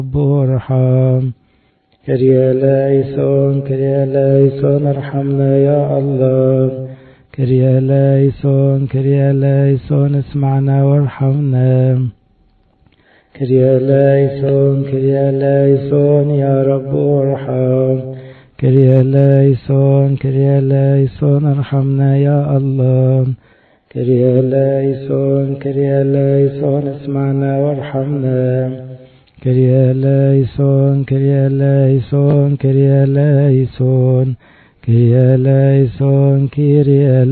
رب ارحم. كريا لايسون كريا لايسون ارحمنا يا الله. كريا لايسون كريا لايسون اسمعنا وارحمنا. كريا لايسون كريا لايسون يا رب ارحم. كريا لايسون كريا لايسون ارحمنا يا الله. كريا لايسون كريا لايسون اسمعنا وارحمنا. كريا لايسون كريا لايسون كريا لايسون كريا لايسون كريا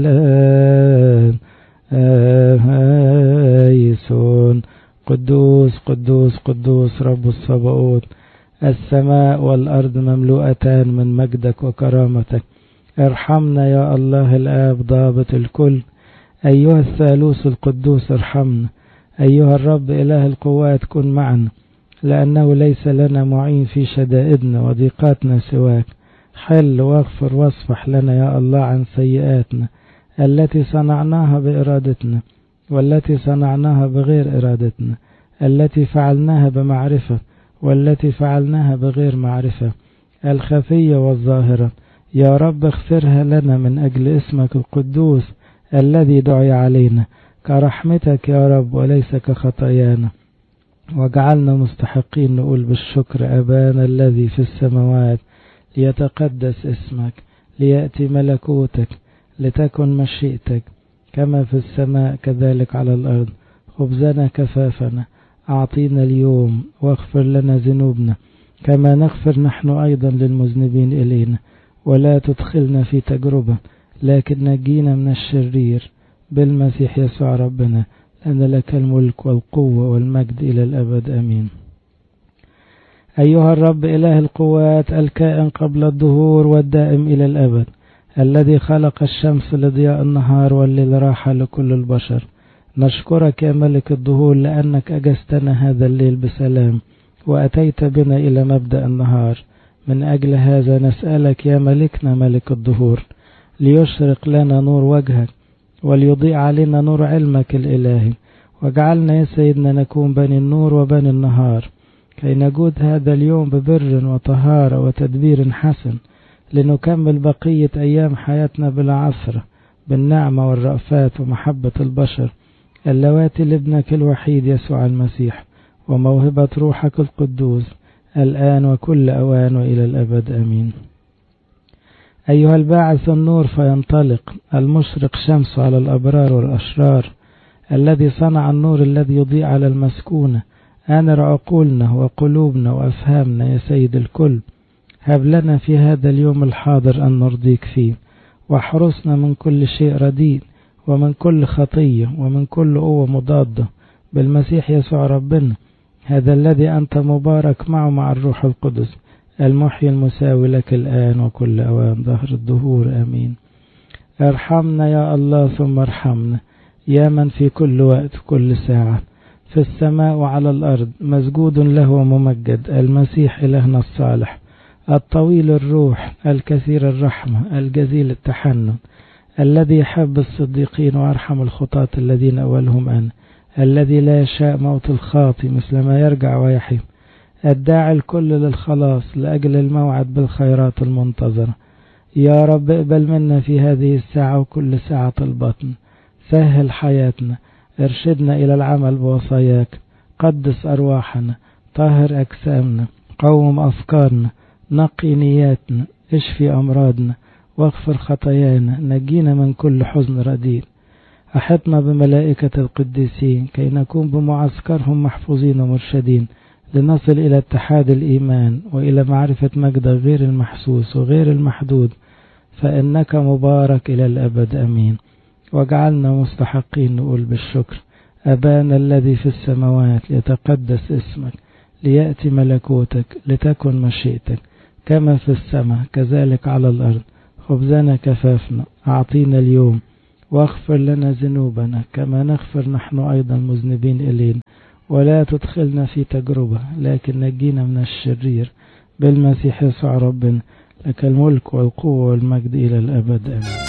لايسون. قدوس قدوس قدوس رب الصباؤوت، السماء والأرض مملوءتان من مجدك وكرامتك. ارحمنا يا الله الآب ضابط الكل. أيها الثالوث القدوس ارحمنا. أيها الرب إله القوات كن معنا، لأنه ليس لنا معين في شدائدنا وضيقاتنا سواك. حل واغفر واصفح لنا يا الله عن سيئاتنا التي صنعناها بإرادتنا، والتي صنعناها بغير إرادتنا، التي فعلناها بمعرفة والتي فعلناها بغير معرفة، الخفية والظاهرة. يا رب اغفرها لنا من أجل اسمك القدوس الذي دعي علينا، كرحمتك يا رب وليس كخطايانا. واجعلنا مستحقين نقول بالشكر: أبانا الذي في السماوات، ليتقدس اسمك، ليأتي ملكوتك، لتكن مشيئتك كما في السماء كذلك على الأرض. خبزنا كفافنا أعطينا اليوم، واغفر لنا ذنوبنا كما نغفر نحن أيضا للمذنبين إلينا، ولا تدخلنا في تجربة لكن نجينا من الشرير، بالمسيح يسوع ربنا، لأن لك الملك والقوة والمجد إلى الأبد آمين. أيها الرب إله القوات، الكائن قبل الدهور والدائم إلى الأبد، الذي خلق الشمس لضياء النهار والليل راحة لكل البشر، نشكرك يا ملك الدهور لأنك أجزتنا هذا الليل بسلام وأتيت بنا إلى مبدأ النهار. من أجل هذا نسألك يا ملكنا ملك الدهور، ليشرق لنا نور وجهك وليضيء علينا نور علمك الإلهي، واجعلنا يا سيدنا نكون بني النور وبني النهار، كي نجود هذا اليوم ببر وطهارة وتدبير حسن، لنكمل بقية أيام حياتنا بالعصر بالنعمة والرأفات ومحبة البشر اللواتي لابنك الوحيد يسوع المسيح، وموهبة روحك القدوس الآن وكل أوان وإلى الأبد آمين. أيها الباعث النور فينطلق، المشرق شمس على الأبرار والأشرار، الذي صنع النور الذي يضيء على المسكونة، أنر عقولنا وقلوبنا وأفهامنا يا سيد الكل. هب لنا في هذا اليوم الحاضر أن نرضيك فيه، واحرسنا من كل شيء رديء ومن كل خطية ومن كل قوة مضادة، بالمسيح يسوع ربنا، هذا الذي أنت مبارك معه مع الروح القدس، المحيي المساوي لك الآن وكل أوان ظهر الدهور آمين. ارحمنا يا الله ثم ارحمنا، يا من في كل وقت كل ساعة في السماء وعلى الأرض مسجود له وممجد، المسيح إلهنا الصالح، الطويل الروح، الكثير الرحمة، الجزيل التحنن، الذي يحب الصديقين ويرحم الخطاة الذين أولهم أنا، الذي لا يشاء موت الخاطي مثل ما يرجع ويحيي، الداعي الكل للخلاص لأجل الموعد بالخيرات المنتظرة. يا رب اقبل منا في هذه الساعة وكل ساعة البطن، سهل حياتنا، ارشدنا إلى العمل بوصاياك، قدس أرواحنا، طهر أجسامنا، قوم أفكارنا، نقي نياتنا، اشفي أمراضنا، واغفر خطايانا، نجينا من كل حزن رديء. أحطنا بملائكة القديسين كي نكون بمعسكرهم محفوظين ومرشدين، لنصل إلى اتحاد الإيمان وإلى معرفة مجدك غير المحسوس وغير المحدود، فإنك مبارك إلى الأبد أمين. واجعلنا مستحقين نقول بالشكر: أبانا الذي في السماوات، يتقدس اسمك، ليأتي ملكوتك، لتكن مشيئتك كما في السماء كذلك على الأرض. خبزنا كفافنا أعطينا اليوم، واغفر لنا ذنوبنا كما نغفر نحن أيضا مذنبين إلينا، ولا تدخلنا في تجربة لكن نجينا من الشرير، بالمسيح يسوع ربنا، لك الملك والقوة والمجد إلى الأبد آمين.